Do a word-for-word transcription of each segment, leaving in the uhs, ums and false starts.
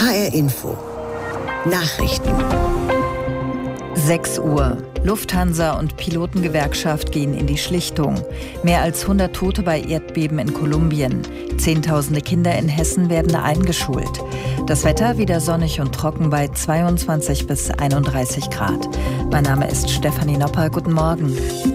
H R Info Nachrichten. sechs Uhr. Lufthansa und Pilotengewerkschaft gehen in die Schlichtung. Mehr als hundert Tote bei Erdbeben in Kolumbien. Zehntausende Kinder in Hessen werden eingeschult. Das Wetter wieder sonnig und trocken bei zweiundzwanzig bis einunddreißig Grad. Mein Name ist Stefanie Nopper. Guten Morgen.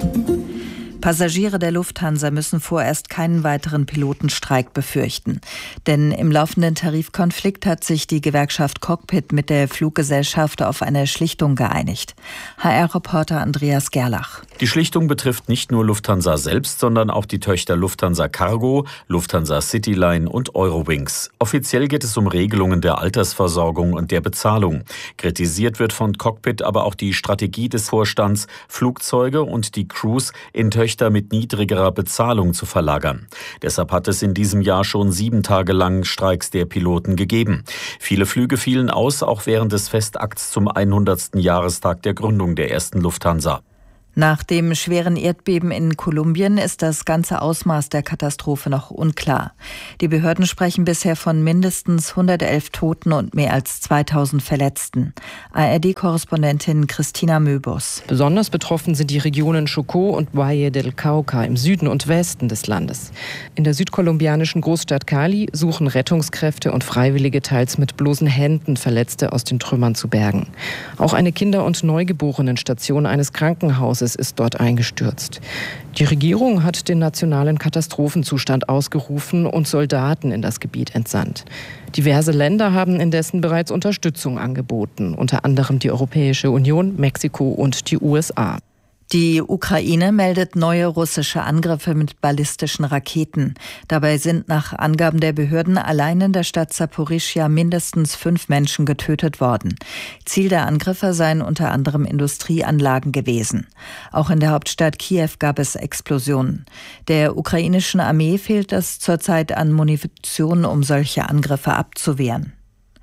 Passagiere der Lufthansa müssen vorerst keinen weiteren Pilotenstreik befürchten. Denn im laufenden Tarifkonflikt hat sich die Gewerkschaft Cockpit mit der Fluggesellschaft auf eine Schlichtung geeinigt. H R-Reporter Andreas Gerlach. Die Schlichtung betrifft nicht nur Lufthansa selbst, sondern auch die Töchter Lufthansa Cargo, Lufthansa Cityline und Eurowings. Offiziell geht es um Regelungen der Altersversorgung und der Bezahlung. Kritisiert wird von Cockpit aber auch die Strategie des Vorstands, Flugzeuge und die Crews in Töchter mit niedrigerer Bezahlung zu verlagern. Deshalb hat es in diesem Jahr schon sieben Tage lang Streiks der Piloten gegeben. Viele Flüge fielen aus, auch während des Festakts zum hundertsten Jahrestag der Gründung der ersten Lufthansa. Nach dem schweren Erdbeben in Kolumbien ist das ganze Ausmaß der Katastrophe noch unklar. Die Behörden sprechen bisher von mindestens hundertelf Toten und mehr als zweitausend Verletzten. A R D-Korrespondentin Christina Möbus. Besonders betroffen sind die Regionen Chocó und Valle del Cauca im Süden und Westen des Landes. In der südkolumbianischen Großstadt Cali suchen Rettungskräfte und Freiwillige teils mit bloßen Händen Verletzte aus den Trümmern zu bergen. Auch eine Kinder- und Neugeborenenstation eines Krankenhauses ist dort eingestürzt. Die Regierung hat den nationalen Katastrophenzustand ausgerufen und Soldaten in das Gebiet entsandt. Diverse Länder haben indessen bereits Unterstützung angeboten, unter anderem die Europäische Union, Mexiko und die U S A. Die Ukraine meldet neue russische Angriffe mit ballistischen Raketen. Dabei sind nach Angaben der Behörden allein in der Stadt Saporischschja mindestens fünf Menschen getötet worden. Ziel der Angriffe seien unter anderem Industrieanlagen gewesen. Auch in der Hauptstadt Kiew gab es Explosionen. Der ukrainischen Armee fehlt es zurzeit an Munition, um solche Angriffe abzuwehren.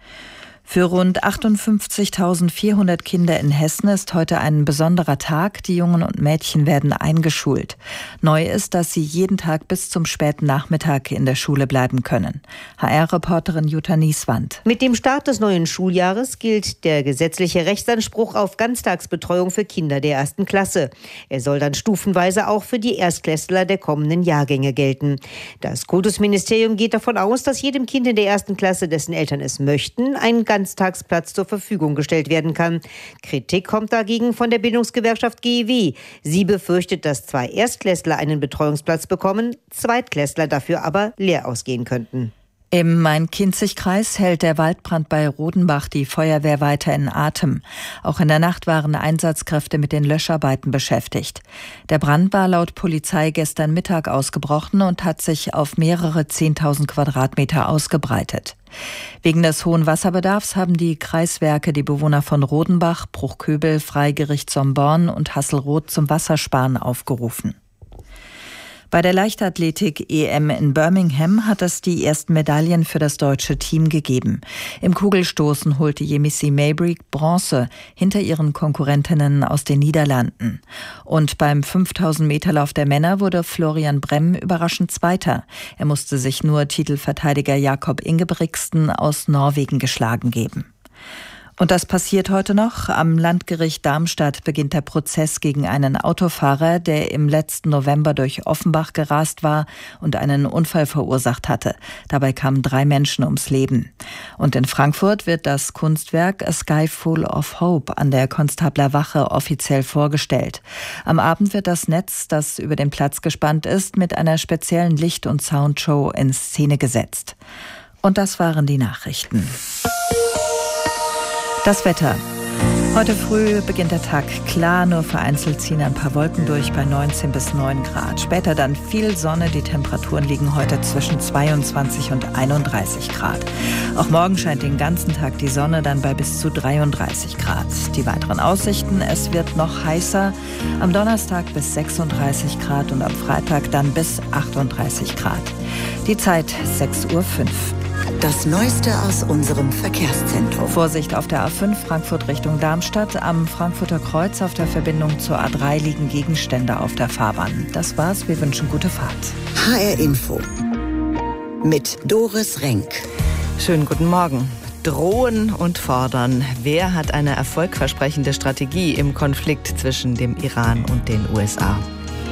Für rund achtundfünfzigtausendvierhundert Kinder in Hessen ist heute ein besonderer Tag. Die Jungen und Mädchen werden eingeschult. Neu ist, dass sie jeden Tag bis zum späten Nachmittag in der Schule bleiben können. H R-Reporterin Jutta Nieswand. Mit dem Start des neuen Schuljahres gilt der gesetzliche Rechtsanspruch auf Ganztagsbetreuung für Kinder der ersten Klasse. Er soll dann stufenweise auch für die Erstklässler der kommenden Jahrgänge gelten. Das Kultusministerium geht davon aus, dass jedem Kind in der ersten Klasse, dessen Eltern es möchten, ein Ganztagsplatz zur Verfügung gestellt werden kann. Kritik kommt dagegen von der Bildungsgewerkschaft G E W. Sie befürchtet, dass zwei Erstklässler einen Betreuungsplatz bekommen, Zweitklässler dafür aber leer ausgehen könnten. Im Main-Kinzig-Kreis hält der Waldbrand bei Rodenbach die Feuerwehr weiter in Atem. Auch in der Nacht waren Einsatzkräfte mit den Löscharbeiten beschäftigt. Der Brand war laut Polizei gestern Mittag ausgebrochen und hat sich auf mehrere zehntausend Quadratmeter ausgebreitet. Wegen des hohen Wasserbedarfs haben die Kreiswerke die Bewohner von Rodenbach, Bruchköbel, Freigericht Somborn und Hasselroth zum Wassersparen aufgerufen. Bei der Leichtathletik-E M in Birmingham hat es die ersten Medaillen für das deutsche Team gegeben. Im Kugelstoßen holte Yemisi Mabry Bronze hinter ihren Konkurrentinnen aus den Niederlanden. Und beim fünftausend Meter Lauf der Männer wurde Florian Bremm überraschend Zweiter. Er musste sich nur Titelverteidiger Jakob Ingebrigtsen aus Norwegen geschlagen geben. Und das passiert heute noch. Am Landgericht Darmstadt beginnt der Prozess gegen einen Autofahrer, der im letzten November durch Offenbach gerast war und einen Unfall verursacht hatte. Dabei kamen drei Menschen ums Leben. Und in Frankfurt wird das Kunstwerk A Sky Full of Hope an der Konstabler Wache offiziell vorgestellt. Am Abend wird das Netz, das über den Platz gespannt ist, mit einer speziellen Licht- und Soundshow in Szene gesetzt. Und das waren die Nachrichten. Das Wetter. Heute früh beginnt der Tag klar, nur vereinzelt ziehen ein paar Wolken durch bei neunzehn bis neun Grad. Später dann viel Sonne, die Temperaturen liegen heute zwischen zweiundzwanzig und einunddreißig Grad. Auch morgen scheint den ganzen Tag die Sonne, dann bei bis zu dreiunddreißig Grad. Die weiteren Aussichten, es wird noch heißer, am Donnerstag bis sechsunddreißig Grad und am Freitag dann bis achtunddreißig Grad. Die Zeit sechs Uhr fünf. Das Neueste aus unserem Verkehrszentrum. Vorsicht auf der A fünf Frankfurt Richtung Darmstadt. Am Frankfurter Kreuz auf der Verbindung zur A drei liegen Gegenstände auf der Fahrbahn. Das war's, wir wünschen gute Fahrt. H R Info mit Doris Renk. Schönen guten Morgen. Drohen und fordern. Wer hat eine erfolgversprechende Strategie im Konflikt zwischen dem Iran und den U S A?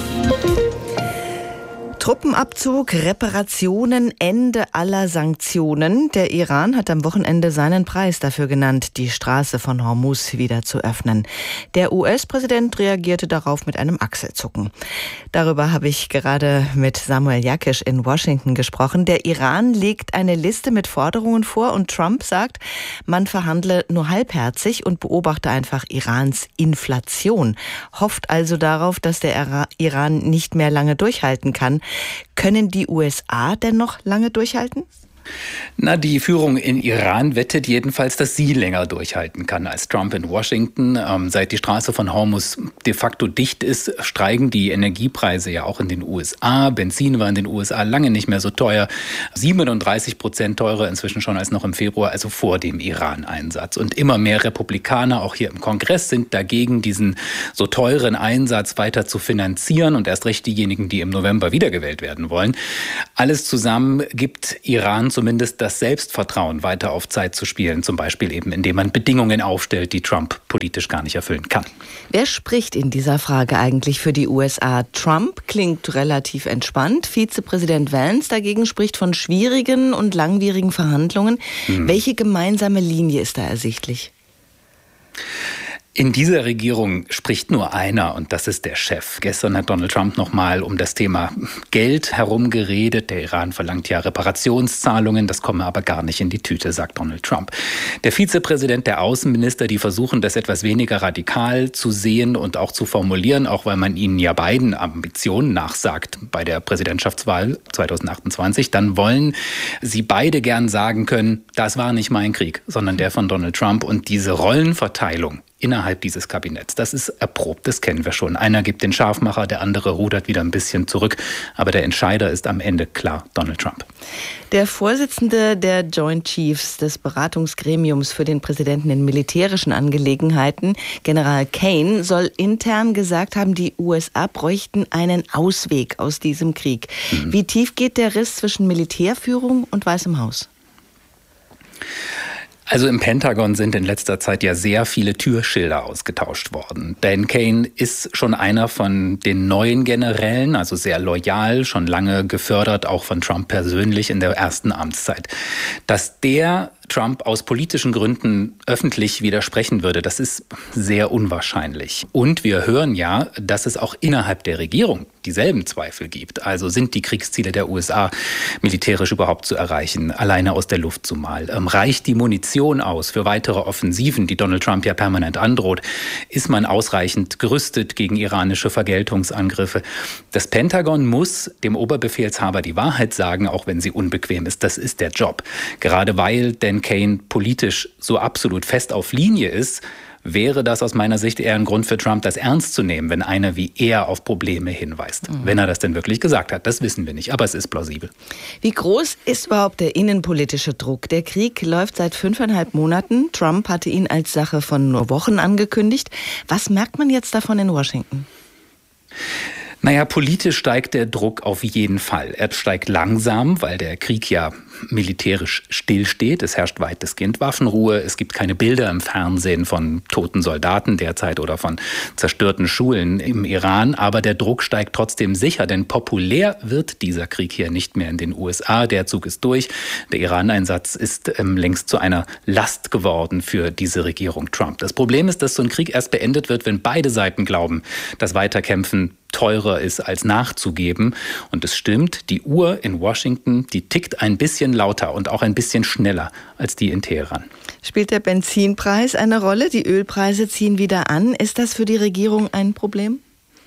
Truppenabzug, Reparationen, Ende aller Sanktionen. Der Iran hat am Wochenende seinen Preis dafür genannt, die Straße von Hormuz wieder zu öffnen. Der U S-Präsident reagierte darauf mit einem Achselzucken. Darüber habe ich gerade mit Samuel Jakisch in Washington gesprochen. Der Iran legt eine Liste mit Forderungen vor und Trump sagt, man verhandle nur halbherzig und beobachte einfach Irans Inflation. Hofft also darauf, dass der Iran nicht mehr lange durchhalten kann. Können die U S A denn noch lange durchhalten? Na, die Führung in Iran wettet jedenfalls, dass sie länger durchhalten kann als Trump in Washington. Ähm, seit die Straße von Hormuz de facto dicht ist, steigen die Energiepreise ja auch in den U S A. Benzin war in den U S A lange nicht mehr so teuer. siebenunddreißig Prozent teurer inzwischen schon als noch im Februar, also vor dem Iran-Einsatz. Und immer mehr Republikaner, auch hier im Kongress, sind dagegen, diesen so teuren Einsatz weiter zu finanzieren. Und erst recht diejenigen, die im November wiedergewählt werden wollen. Alles zusammen gibt Iran zumindest das Selbstvertrauen, weiter auf Zeit zu spielen. Zum Beispiel eben, indem man Bedingungen aufstellt, die Trump politisch gar nicht erfüllen kann. Wer spricht in dieser Frage eigentlich für die U S A? Trump klingt relativ entspannt. Vizepräsident Vance dagegen spricht von schwierigen und langwierigen Verhandlungen. Hm. Welche gemeinsame Linie ist da ersichtlich? In dieser Regierung spricht nur einer und das ist der Chef. Gestern hat Donald Trump noch mal um das Thema Geld herumgeredet. Der Iran verlangt ja Reparationszahlungen, das komme aber gar nicht in die Tüte, sagt Donald Trump. Der Vizepräsident, der Außenminister, die versuchen das etwas weniger radikal zu sehen und auch zu formulieren, auch weil man ihnen ja beiden Ambitionen nachsagt bei der Präsidentschaftswahl zweitausendachtundzwanzig. Dann wollen sie beide gern sagen können, das war nicht mein Krieg, sondern der von Donald Trump. Und diese Rollenverteilung innerhalb dieses Kabinetts, das ist erprobt, das kennen wir schon. Einer gibt den Scharfmacher, der andere rudert wieder ein bisschen zurück. Aber der Entscheider ist am Ende klar Donald Trump. Der Vorsitzende der Joint Chiefs des Beratungsgremiums für den Präsidenten in militärischen Angelegenheiten, General Kane, soll intern gesagt haben, die U S A bräuchten einen Ausweg aus diesem Krieg. Mhm. Wie tief geht der Riss zwischen Militärführung und Weißem Haus? Also im Pentagon sind in letzter Zeit ja sehr viele Türschilder ausgetauscht worden. Dan Kane ist schon einer von den neuen Generälen, also sehr loyal, schon lange gefördert, auch von Trump persönlich in der ersten Amtszeit. Dass der Trump aus politischen Gründen öffentlich widersprechen würde, das ist sehr unwahrscheinlich. Und wir hören ja, dass es auch innerhalb der Regierung dieselben Zweifel gibt. Also sind die Kriegsziele der U S A militärisch überhaupt zu erreichen, alleine aus der Luft zumal? Ähm, reicht die Munition aus für weitere Offensiven, die Donald Trump ja permanent androht? Ist man ausreichend gerüstet gegen iranische Vergeltungsangriffe? Das Pentagon muss dem Oberbefehlshaber die Wahrheit sagen, auch wenn sie unbequem ist. Das ist der Job. Gerade weil Dan Kane politisch so absolut fest auf Linie ist, wäre das aus meiner Sicht eher ein Grund für Trump, das ernst zu nehmen, wenn einer wie er auf Probleme hinweist. Mhm. Wenn er das denn wirklich gesagt hat, das wissen wir nicht, aber es ist plausibel. Wie groß ist überhaupt der innenpolitische Druck? Der Krieg läuft seit fünfeinhalb Monaten. Trump hatte ihn als Sache von nur Wochen angekündigt. Was merkt man jetzt davon in Washington? Naja, politisch steigt der Druck auf jeden Fall. Er steigt langsam, weil der Krieg ja militärisch stillsteht. Es herrscht weitestgehend Waffenruhe. Es gibt keine Bilder im Fernsehen von toten Soldaten derzeit oder von zerstörten Schulen im Iran. Aber der Druck steigt trotzdem sicher, denn populär wird dieser Krieg hier nicht mehr in den U S A. Der Zug ist durch. Der Iran-Einsatz ist ähm, längst zu einer Last geworden für diese Regierung Trump. Das Problem ist, dass so ein Krieg erst beendet wird, wenn beide Seiten glauben, dass Weiterkämpfen teurer ist als nachzugeben. Und es stimmt, die Uhr in Washington, die tickt ein bisschen lauter und auch ein bisschen schneller als die in Teheran. Spielt der Benzinpreis eine Rolle? Die Ölpreise ziehen wieder an. Ist das für die Regierung ein Problem?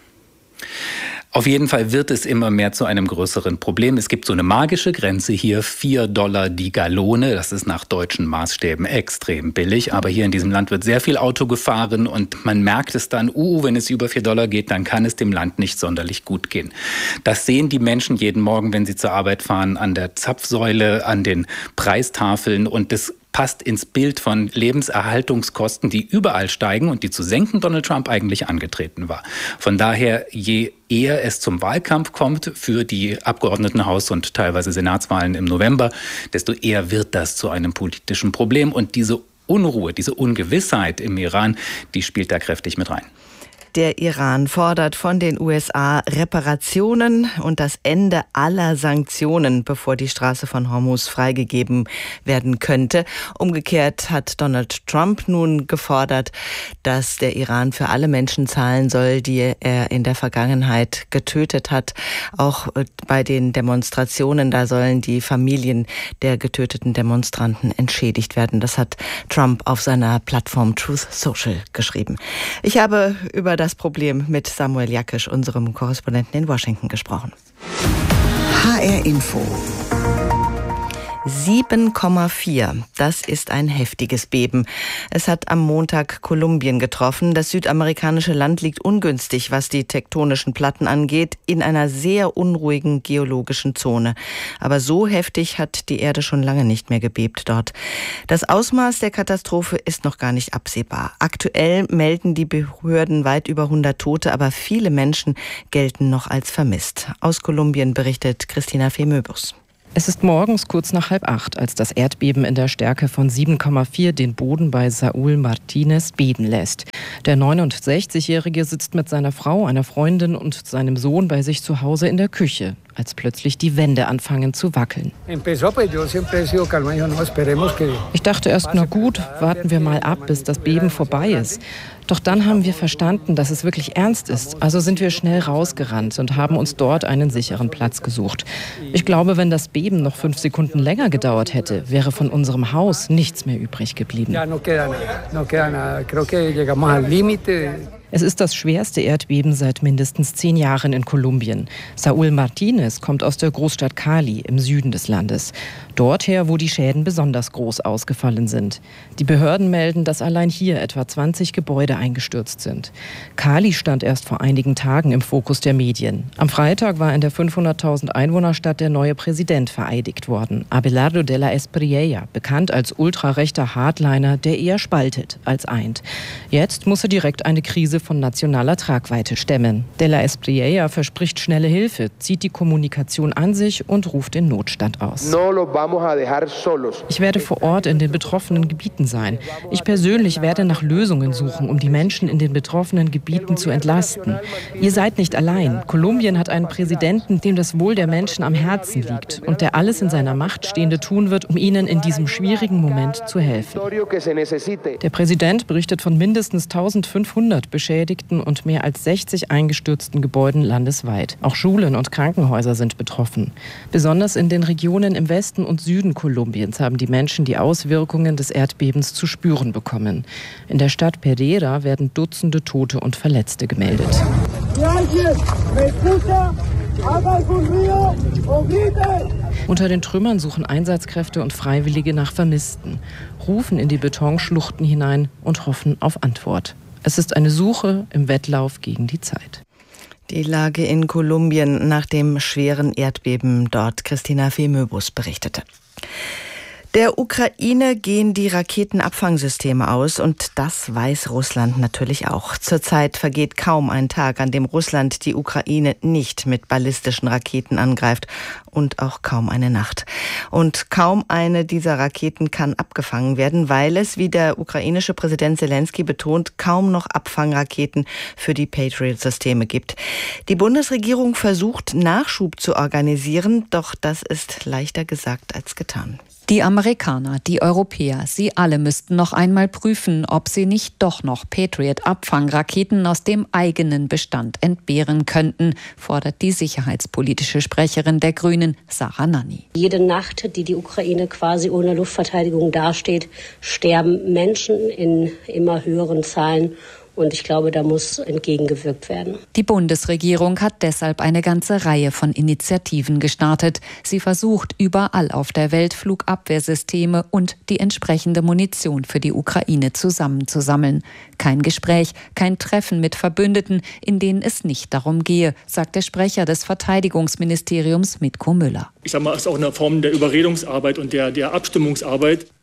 Auf jeden Fall wird es immer mehr zu einem größeren Problem. Es gibt so eine magische Grenze hier, vier Dollar die Gallone. Das ist nach deutschen Maßstäben extrem billig. Aber hier in diesem Land wird sehr viel Auto gefahren und man merkt es dann, uh, wenn es über vier Dollar geht, dann kann es dem Land nicht sonderlich gut gehen. Das sehen die Menschen jeden Morgen, wenn sie zur Arbeit fahren, an der Zapfsäule, an den Preistafeln und das passt ins Bild von Lebenserhaltungskosten, die überall steigen und die zu senken Donald Trump eigentlich angetreten war. Von daher, je eher es zum Wahlkampf kommt für die Abgeordnetenhaus- und teilweise Senatswahlen im November, desto eher wird das zu einem politischen Problem. Und diese Unruhe, diese Ungewissheit im Iran, die spielt da kräftig mit rein. Der Iran fordert von den U S A Reparationen und das Ende aller Sanktionen, bevor die Straße von Hormuz freigegeben werden könnte. Umgekehrt hat Donald Trump nun gefordert, dass der Iran für alle Menschen zahlen soll, die er in der Vergangenheit getötet hat. Auch bei den Demonstrationen, da sollen die Familien der getöteten Demonstranten entschädigt werden. Das hat Trump auf seiner Plattform Truth Social geschrieben. Ich habe über das Problem mit Samuel Jakisch, unserem Korrespondenten in Washington, gesprochen. H R Info. sieben Komma vier. Das ist ein heftiges Beben. Es hat am Montag Kolumbien getroffen. Das südamerikanische Land liegt ungünstig, was die tektonischen Platten angeht, in einer sehr unruhigen geologischen Zone. Aber so heftig hat die Erde schon lange nicht mehr gebebt dort. Das Ausmaß der Katastrophe ist noch gar nicht absehbar. Aktuell melden die Behörden weit über hundert Tote, aber viele Menschen gelten noch als vermisst. Aus Kolumbien berichtet Christina Femöbus. Es ist morgens kurz nach halb acht, als das Erdbeben in der Stärke von sieben Komma vier den Boden bei Saúl Martínez beben lässt. Der neunundsechzigjährige sitzt mit seiner Frau, einer Freundin und seinem Sohn bei sich zu Hause in der Küche, als plötzlich die Wände anfangen zu wackeln. Ich dachte erst, na gut, warten wir mal ab, bis das Beben vorbei ist. Doch dann haben wir verstanden, dass es wirklich ernst ist. Also sind wir schnell rausgerannt und haben uns dort einen sicheren Platz gesucht. Ich glaube, wenn das Beben noch fünf Sekunden länger gedauert hätte, wäre von unserem Haus nichts mehr übrig geblieben. Es ist das schwerste Erdbeben seit mindestens zehn Jahren in Kolumbien. Saúl Martínez kommt aus der Großstadt Cali im Süden des Landes. Dorther, wo die Schäden besonders groß ausgefallen sind. Die Behörden melden, dass allein hier etwa zwanzig Gebäude eingestürzt sind. Cali stand erst vor einigen Tagen im Fokus der Medien. Am Freitag war in der fünfhunderttausend Einwohnerstadt der neue Präsident vereidigt worden, Abelardo de la Espriella, bekannt als ultrarechter Hardliner, der eher spaltet als eint. Jetzt muss er direkt eine Krise von nationaler Tragweite stemmen. De la Espriella verspricht schnelle Hilfe, zieht die Kommunikation an sich und ruft den Notstand aus. Ich werde vor Ort in den betroffenen Gebieten sein. Ich persönlich werde nach Lösungen suchen, um die Menschen in den betroffenen Gebieten zu entlasten. Ihr seid nicht allein. Kolumbien hat einen Präsidenten, dem das Wohl der Menschen am Herzen liegt und der alles in seiner Macht Stehende tun wird, um ihnen in diesem schwierigen Moment zu helfen. Der Präsident berichtet von mindestens eintausendfünfhundert Beschädigten und mehr als sechzig eingestürzten Gebäuden landesweit. Auch Schulen und Krankenhäuser sind betroffen. Besonders in den Regionen im Westen und Süden Kolumbiens haben die Menschen die Auswirkungen des Erdbebens zu spüren bekommen. In der Stadt Pereira werden Dutzende Tote und Verletzte gemeldet. Unter den Trümmern suchen Einsatzkräfte und Freiwillige nach Vermissten, rufen in die Betonschluchten hinein und hoffen auf Antwort. Es ist eine Suche im Wettlauf gegen die Zeit. Die Lage in Kolumbien nach dem schweren Erdbeben dort. Christina Femöbus berichtete. Der Ukraine gehen die Raketenabfangsysteme aus und das weiß Russland natürlich auch. Zurzeit vergeht kaum ein Tag, an dem Russland die Ukraine nicht mit ballistischen Raketen angreift und auch kaum eine Nacht. Und kaum eine dieser Raketen kann abgefangen werden, weil es, wie der ukrainische Präsident Zelensky betont, kaum noch Abfangraketen für die Patriot-Systeme gibt. Die Bundesregierung versucht, Nachschub zu organisieren, doch das ist leichter gesagt als getan. Die Amerikaner, die Europäer, sie alle müssten noch einmal prüfen, ob sie nicht doch noch Patriot-Abfangraketen aus dem eigenen Bestand entbehren könnten, fordert die sicherheitspolitische Sprecherin der Grünen, Sarah Nanni. Jede Nacht, die die Ukraine quasi ohne Luftverteidigung dasteht, sterben Menschen in immer höheren Zahlen. Und ich glaube, da muss entgegengewirkt werden. Die Bundesregierung hat deshalb eine ganze Reihe von Initiativen gestartet. Sie versucht überall auf der Welt Flugabwehrsysteme und die entsprechende Munition für die Ukraine zusammenzusammeln. Kein Gespräch, kein Treffen mit Verbündeten, in denen es nicht darum gehe, sagt der Sprecher des Verteidigungsministeriums Mitko Müller. Ich sage mal, es ist auch eine Form der Überredungsarbeit und der, der Abstimmungsarbeit.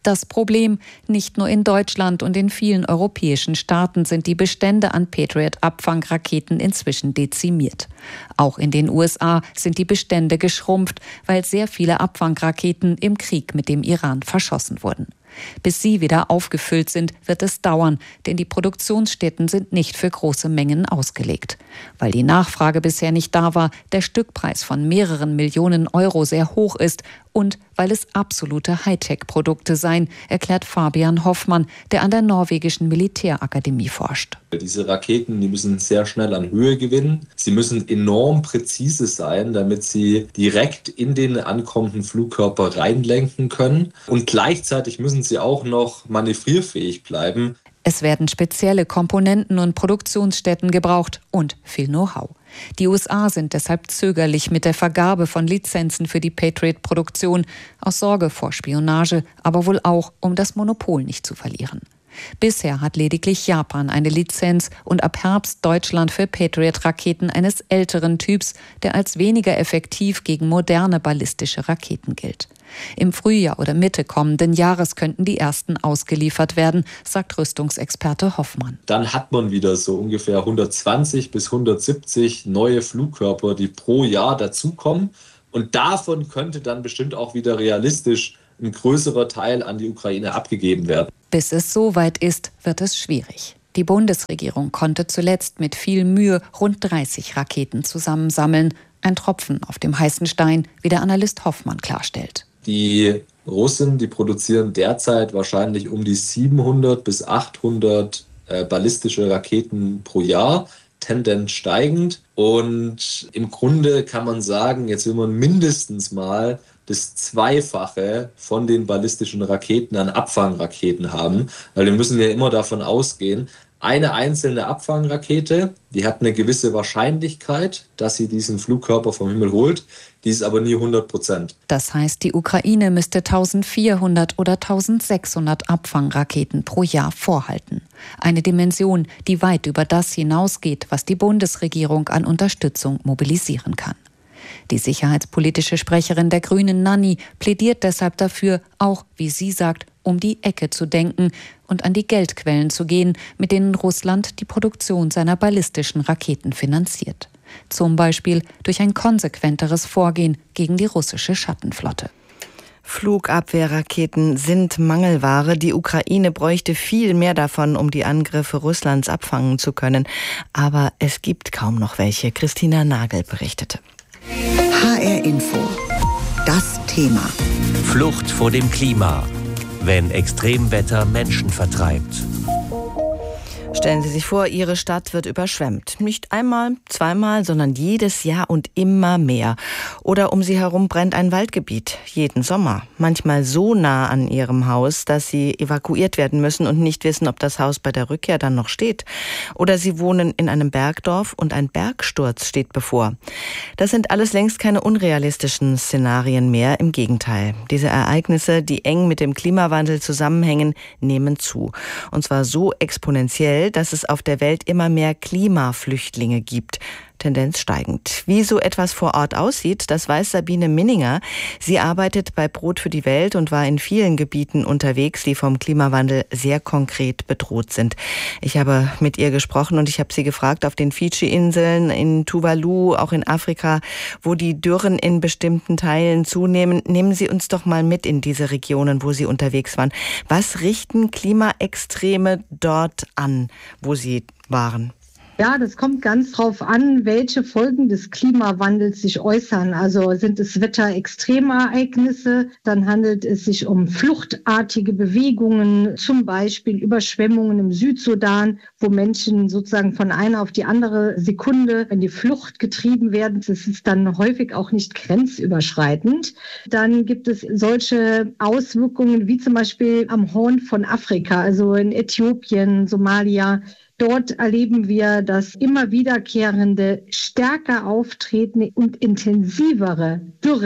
Das Problem: Nicht nur in Deutschland und in vielen europäischen Staaten sind die Bestände an Patriot-Abfangraketen inzwischen dezimiert. Auch in den U S A sind die Bestände geschrumpft, weil sehr viele Abfangraketen im Krieg mit dem Iran verschossen wurden. Bis sie wieder aufgefüllt sind, wird es dauern, denn die Produktionsstätten sind nicht für große Mengen ausgelegt. Weil die Nachfrage bisher nicht da war, der Stückpreis von mehreren Millionen Euro sehr hoch ist und weil es absolute Hightech-Produkte seien, erklärt Fabian Hoffmann, der an der norwegischen Militärakademie forscht. Diese Raketen, die müssen sehr schnell an Höhe gewinnen. Sie müssen enorm präzise sein, damit sie direkt in den ankommenden Flugkörper reinlenken können. Und gleichzeitig müssen sie auch noch manövrierfähig bleiben. Es werden spezielle Komponenten und Produktionsstätten gebraucht und viel Know-how. Die U S A sind deshalb zögerlich mit der Vergabe von Lizenzen für die Patriot-Produktion, aus Sorge vor Spionage, aber wohl auch, um das Monopol nicht zu verlieren. Bisher hat lediglich Japan eine Lizenz und ab Herbst Deutschland für Patriot-Raketen eines älteren Typs, der als weniger effektiv gegen moderne ballistische Raketen gilt. Im Frühjahr oder Mitte kommenden Jahres könnten die ersten ausgeliefert werden, sagt Rüstungsexperte Hoffmann. Dann hat man wieder so ungefähr hundertzwanzig bis hundertsiebzig neue Flugkörper, die pro Jahr dazukommen. Und davon könnte dann bestimmt auch wieder realistisch ein größerer Teil an die Ukraine abgegeben werden. Bis es soweit ist, wird es schwierig. Die Bundesregierung konnte zuletzt mit viel Mühe rund dreißig Raketen zusammensammeln. Ein Tropfen auf dem heißen Stein, wie der Analyst Hoffmann klarstellt. Die Russen, die produzieren derzeit wahrscheinlich um die siebenhundert bis achthundert äh, ballistische Raketen pro Jahr, Tendenz steigend. Und im Grunde kann man sagen, jetzt will man mindestens mal das Zweifache von den ballistischen Raketen an Abfangraketen haben. Weil wir müssen ja immer davon ausgehen, eine einzelne Abfangrakete, die hat eine gewisse Wahrscheinlichkeit, dass sie diesen Flugkörper vom Himmel holt. Die ist aber nie hundert Prozent. Das heißt, die Ukraine müsste eintausendvierhundert oder eintausendsechshundert Abfangraketen pro Jahr vorhalten. Eine Dimension, die weit über das hinausgeht, was die Bundesregierung an Unterstützung mobilisieren kann. Die sicherheitspolitische Sprecherin der Grünen, Nanni, plädiert deshalb dafür, auch, wie sie sagt, um die Ecke zu denken und an die Geldquellen zu gehen, mit denen Russland die Produktion seiner ballistischen Raketen finanziert. Zum Beispiel durch ein konsequenteres Vorgehen gegen die russische Schattenflotte. Flugabwehrraketen sind Mangelware. Die Ukraine bräuchte viel mehr davon, um die Angriffe Russlands abfangen zu können. Aber es gibt kaum noch welche. Christina Nagel berichtete. H R Info. Das Thema. Flucht vor dem Klima. Wenn Extremwetter Menschen vertreibt. Stellen Sie sich vor, Ihre Stadt wird überschwemmt. Nicht einmal, zweimal, sondern jedes Jahr und immer mehr. Oder um Sie herum brennt ein Waldgebiet, jeden Sommer. Manchmal so nah an Ihrem Haus, dass Sie evakuiert werden müssen und nicht wissen, ob das Haus bei der Rückkehr dann noch steht. Oder Sie wohnen in einem Bergdorf und ein Bergsturz steht bevor. Das sind alles längst keine unrealistischen Szenarien mehr, im Gegenteil. Diese Ereignisse, die eng mit dem Klimawandel zusammenhängen, nehmen zu. Und zwar so exponentiell, dass es auf der Welt immer mehr Klimaflüchtlinge gibt. Tendenz steigend. Wie so etwas vor Ort aussieht, das weiß Sabine Minninger. Sie arbeitet bei Brot für die Welt und war in vielen Gebieten unterwegs, die vom Klimawandel sehr konkret bedroht sind. Ich habe mit ihr gesprochen und ich habe sie gefragt, auf den Fidschi-Inseln, in Tuvalu, auch in Afrika, wo die Dürren in bestimmten Teilen zunehmen. Nehmen Sie uns doch mal mit in diese Regionen, wo Sie unterwegs waren. Was richten Klimaextreme dort an, wo Sie waren? Ja, das kommt ganz drauf an, welche Folgen des Klimawandels sich äußern. Also sind es Wetterextremereignisse, dann handelt es sich um fluchtartige Bewegungen, zum Beispiel Überschwemmungen im Südsudan, wo Menschen sozusagen von einer auf die andere Sekunde in die Flucht getrieben werden. Das ist dann häufig auch nicht grenzüberschreitend. Dann gibt es solche Auswirkungen wie zum Beispiel am Horn von Afrika, also in Äthiopien, Somalia. Dort erleben wir, dass immer wiederkehrende, stärker auftretende und intensivere Dürren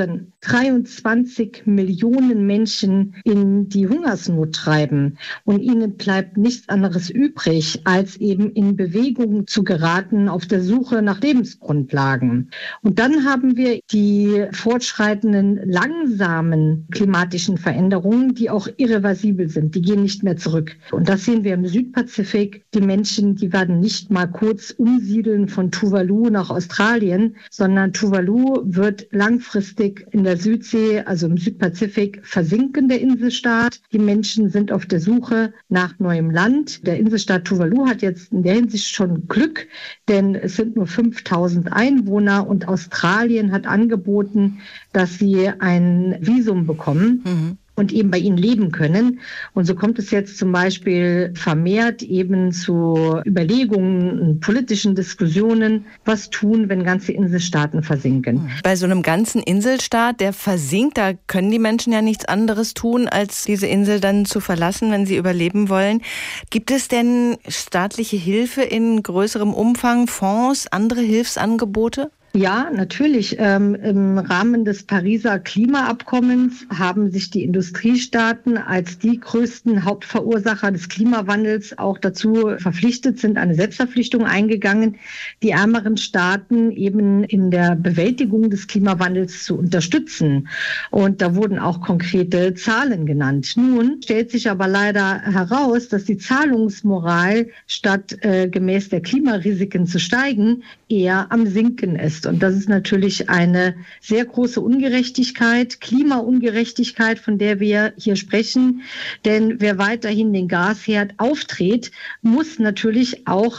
dreiundzwanzig Millionen Menschen in die Hungersnot treiben. Und ihnen bleibt nichts anderes übrig, als eben in Bewegung zu geraten auf der Suche nach Lebensgrundlagen. Und dann haben wir die fortschreitenden langsamen klimatischen Veränderungen, die auch irreversibel sind. Die gehen nicht mehr zurück. Und das sehen wir im Südpazifik. Die Menschen, die werden nicht mal kurz umsiedeln von Tuvalu nach Australien, sondern Tuvalu wird langfristig in der Südsee, also im Südpazifik, versinken, der Inselstaat. Die Menschen sind auf der Suche nach neuem Land. Der Inselstaat Tuvalu hat jetzt in der Hinsicht schon Glück, denn es sind nur fünftausend Einwohner und Australien hat angeboten, dass sie ein Visum bekommen. Mhm. Und eben bei ihnen leben können. Und so kommt es jetzt zum Beispiel vermehrt eben zu Überlegungen, politischen Diskussionen, was tun, wenn ganze Inselstaaten versinken. Bei so einem ganzen Inselstaat, der versinkt, da können die Menschen ja nichts anderes tun, als diese Insel dann zu verlassen, wenn sie überleben wollen. Gibt es denn staatliche Hilfe in größerem Umfang, Fonds, andere Hilfsangebote? Ja, natürlich. Ähm, im Rahmen des Pariser Klimaabkommens haben sich die Industriestaaten als die größten Hauptverursacher des Klimawandels auch dazu verpflichtet, sind eine Selbstverpflichtung eingegangen, die ärmeren Staaten eben in der Bewältigung des Klimawandels zu unterstützen. Und da wurden auch konkrete Zahlen genannt. Nun stellt sich aber leider heraus, dass die Zahlungsmoral statt äh, gemäß der Klimarisiken zu steigen, eher am Sinken ist. Und das ist natürlich eine sehr große Ungerechtigkeit, Klimaungerechtigkeit, von der wir hier sprechen. Denn wer weiterhin den Gasherd aufdreht, muss natürlich auch